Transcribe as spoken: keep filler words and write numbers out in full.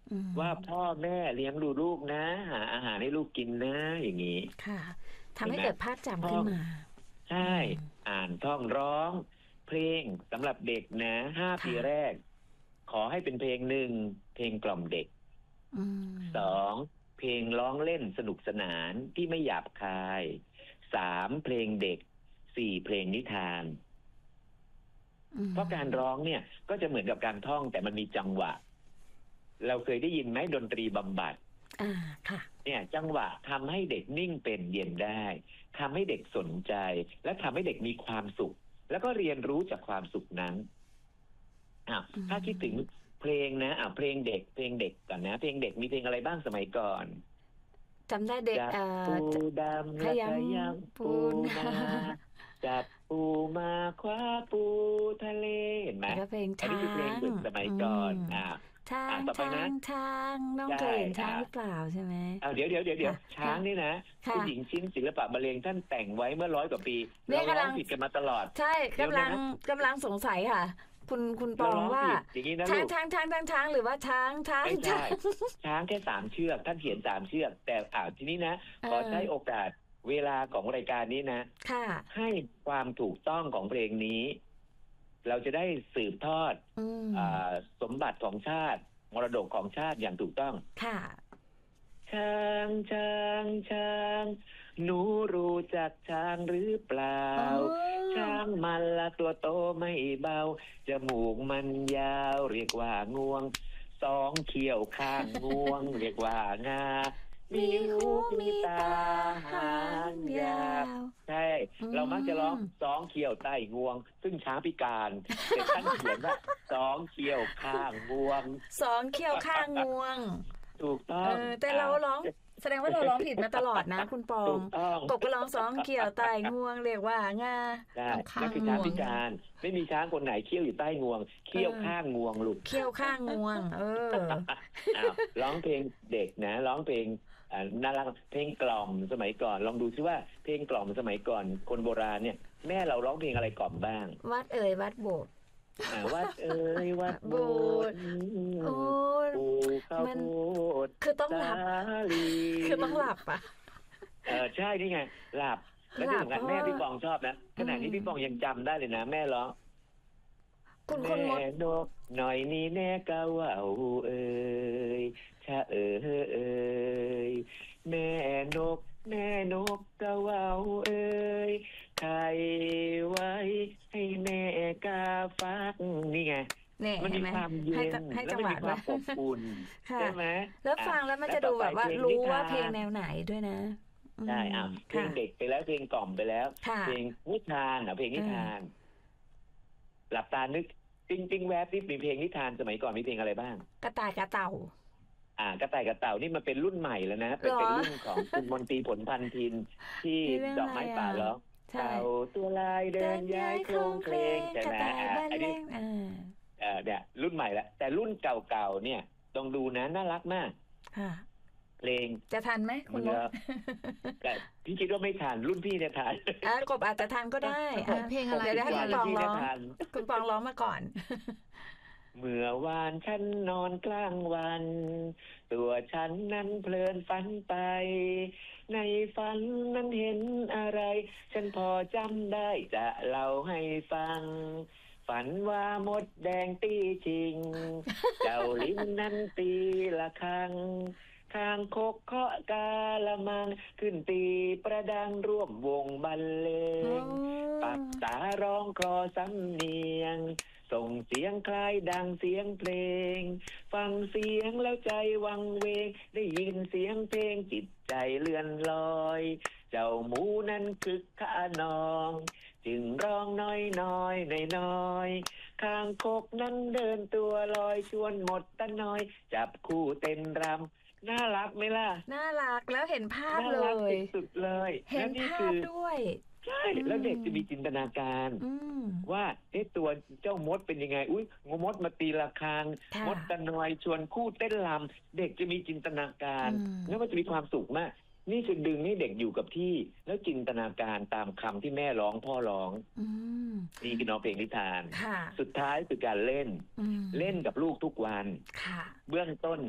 ว่าพ่อแม่เลี้ยงดูลูกนะหาอาหารให้ลูกกินนะอย่างนี้ค่ะทำให้เกิดภาพจำขึ้นมาใช่อ่านท่องร้องเพลงสำหรับเด็กนะห้าปีแรกขอให้เป็นเพลงหนึ่งเพลงกล่อมเด็กสองเพลงร้องเล่นสนุกสนานที่ไม่หยาบคายสามเพลงเด็กสี่เพลงนิทานเพราะการร้องเนี่ยก็จะเหมือนกับการท่องแต่มันมีจังหวะเราเคยได้ยินไหมดนตรีบำบัดอ่าค่ะเนี่ยจังหวะทำให้เด็กนิ่งเป็นเย็นได้ทำให้เด็กสนใจและทำให้เด็กมีความสุขแล้วก็เรียนรู้จากความสุขนั้นอ่ะถ้าคิดถึงเพลงนะอ่ะเพลงเด็กเพลงเด็กก่อนนะเพลงเด็กมีเพลงอะไรบ้างสมัยก่อนจำได้เด็กจับปูดำขยำปูนาจับปูมาคว้าปูทะเลเห็นไหมอันนี้คือเพลงเด็กสมัยก่อนอ่ะช้างช้างช้างน้องเคยเห็นช้างหรือเปล่าใช่ไหมเอาเดี๋ยวเดี๋ยวเดี๋ยวเดี๋ยวช้างนี่นะผู้หญิงชิ้นศิลปะบรรเลงท่านแต่งไว้เมื่อร้อยกว่าปีเราร้องผิดกันมาตลอดใช่กำลังกำลังสงสัยค่ะคุณคุณปองว่าช้างช้างช้างช้างช้างหรือว่าช้างช้างช้างช้างแค่สามเชือกท่านเขียนสามเชือกแต่อ่าทีนี้นะขอใช้โอกาสเวลาของรายการนี้นะให้ความถูกต้องของเพลงนี้เราจะได้สืบทอดสมบัติของชาติมรดกของชาติอย่างถูกต้องค่ะช้างช้างช้างหนูรู้จักช้างหรือเปล่าช้างมันละตัวโตไม่เบาจมูกมันยาวเรียกว่างวงสองเขี้ยวข้างงวงเรียกว่างามีหูมีตาหางยาวใช่เรามักจะร้องสองเขี้ยวใต้งวงซึ่งช้างพิการแต่ท่านเขียนว่าสองเขี้ยวข้างงวงสองเขี้ยวข้างงวงถูกต้องแต่เราร้องแสดงว่าเราร้องผิดมาตลอดนะคุณปองกบก็ร้องสองเขี้ยวใต้งวงเรียกว่างานั่นคือช้างพิการไม่มีช้างคนไหนเขี้ยวอยู่ใต้งวงเขี้ยวข้างงวงลูกเขี้ยวข้างงวงเออร้องเพลงเด็กนะร้องเพลงน่ารักเพลงกล่อมสมัยก่อนลองดูซิว่าเพลงกล่อมสมัยก่อนคนโบราณเนี่ยแม่เราร้องเพลงอะไรกล่อมบ้างวัดเอ่ยวัดโบสถ์วัดเอ่ยวัดโบสถ์โอ้มันคือต้องหลับคือต้องหลับอ่ะเออใช่นี่ไงหลับแล้วที่สำคัญแม่พี่ปองชอบนะขณะนี้พี่ปองยังจำได้เลยนะแม่ร้องคุณคุณมดนกหน่อยนี่แน่กะว่าเอ่ยชะเอ่ยแม่นกแม่นกกะว่าเอ่ยไข่ไว้ให้แม่กาฟักนี่ไงมันมีความเย็นแล้วมันมีความอบอุ่นใช่ไหมแล้วฟังแล้วมันจะดูแบบว่ารู้ว่าเพลงแนวไหนด้วยนะใช่อ่ะเพลงเด็กไปแล้วเพลงกล่อมไปแล้วเพลงนิทานอ่ะเพลงนิทานหลับตานึกจริงๆแวบนี่มีเพลงนิทานสมัยก่อนมีเพลงอะไรบ้างกระต่ายกระเต่าอ่ากระต่ายกระเต่านี่มันเป็นรุ่นใหม่แล้วนะเป็นเป็นรุ่นของคุณมนตรีผลพันธ์ทินที่ดอกไม้ป่าเหรอเต่าตัวลายเดินย้ายโครงเคลงใช่ไหมอันนี้เออเนี่ยรุ่นใหม่ละแต่รุ่นเก่าๆเนี่ยต้องดูนะน่ารักมากเพลงจะทันไหมคุณนกแต่พี่คิดว่าไม่ทันรุ่นพี่เนี่ยทันอ่ะกบอาจจะทันก็ได้เพลงอะไรได้ให้คุณปองร้องคุณปองร้องมาก่อนเมื่อวานฉันนอนกลางวันตัวฉันนั้นเพลินฝันไปในฝันนั้นเห็นอะไรฉันพอจำได้จะเล่าให้ฟังฝันว่ามดแดงตีชิงเจ้าลิ้นนั้นตีละครังคางคกเคาะกาละมังขึ้นตีประดังร่วมวงบรรเลงปักตาร้องคลอสำเนียงส่งเสียงคล้ายดังเสียงเพลงฟังเสียงแล้วใจวังเวงได้ยินเสียงเพลงจิตใจเลื่อนลอยเจ้าหมูนั้นคึกขนองจึงร้องน้อยน้อยน้อยน้อยคางคกนั้นเดินตัวลอยชวนหมดตะน้อยจับคู่เต้นรำน่ารักไหมล่ะน่ารักแล้วเห็นภาพเลยสุดเลยเห็นภาพด้วยใช่แล้วเด็กจะมีจินตนาการว่าเอ๊ะตัวเจ้ามดเป็นยังไงอุ้ยงมดมาตีระฆังมดตะนอยชวนคู่เต้นรำเด็กจะมีจินตนาการแล้วมันจะมีความสุขมากนี่คือดึงให้เด็กอยู่กับที่แล้วจินตนาการตามคำที่แม่ร้องพ่อร้องนี่คือน้องเพลงนิทานสุดท้ายคือการเล่นเล่นกับลูกทุกวันเบื้องต้น